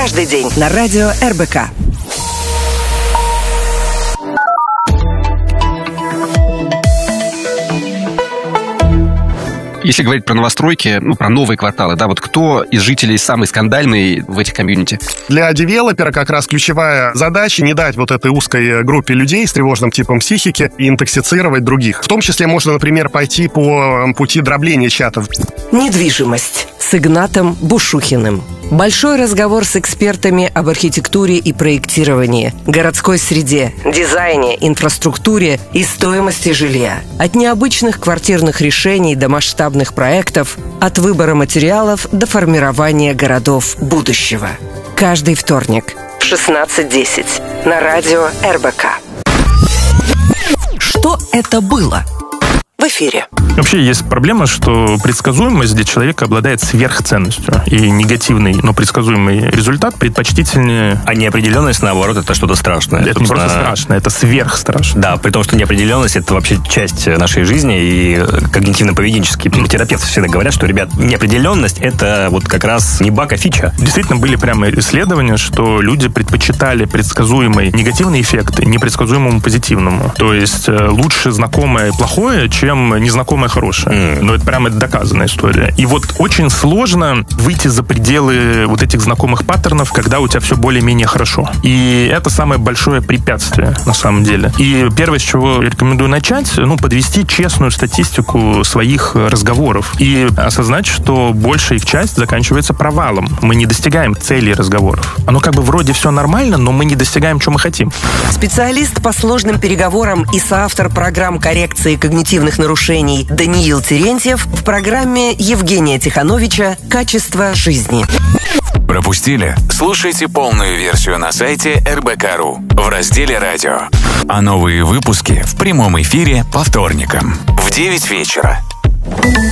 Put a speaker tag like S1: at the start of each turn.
S1: Каждый день на радио РБК.
S2: Если говорить про новостройки, про новые кварталы, вот кто из жителей самый скандальный в этих комьюнити?
S3: Для девелопера как раз ключевая задача не дать вот этой узкой группе людей с тревожным типом психики интоксицировать других. В том числе можно, например, пойти по пути дробления чатов.
S1: Недвижимость с Игнатом Бушухиным. Большой разговор с экспертами об архитектуре и проектировании, городской среде, дизайне, инфраструктуре и стоимости жилья. От необычных квартирных решений до масштабных проектов, от выбора материалов до формирования городов будущего. Каждый вторник в 16:10 на радио РБК. Что это было? В эфире.
S4: Вообще есть проблема, что предсказуемость для человека обладает сверхценностью. И негативный, но предсказуемый результат предпочтительнее...
S5: А неопределенность, наоборот, это что-то страшное.
S4: Это не просто страшно, это сверхстрашно.
S5: Да, при том, что неопределенность — это вообще часть нашей жизни. И когнитивно-поведенческие терапевты всегда говорят, что, ребят, неопределенность — это вот как раз не баг, а фича.
S4: Действительно, были прямо исследования, что люди предпочитали предсказуемый негативный эффект непредсказуемому позитивному. То есть лучше знакомое плохое, чем незнакомое хорошее. Но это прямо доказанная история. И вот очень сложно выйти за пределы вот этих знакомых паттернов, когда у тебя все более-менее хорошо. И это самое большое препятствие, на самом деле. И первое, с чего я рекомендую начать, подвести честную статистику своих разговоров и осознать, что большая их часть заканчивается провалом. Мы не достигаем целей разговоров. Оно вроде все нормально, но мы не достигаем, чего мы хотим.
S1: Специалист по сложным переговорам и соавтор программ коррекции когнитивных нарушений Даниил Терентьев в программе Евгения Тихановича «Качество жизни».
S6: Пропустили? Слушайте полную версию на сайте rbk.ru в разделе «Радио». А новые выпуски в прямом эфире по вторникам в 9 вечера.